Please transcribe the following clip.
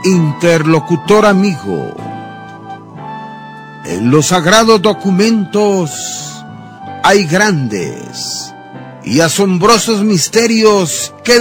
interlocutor amigo. En los sagrados documentos hay grandes y asombrosos misterios que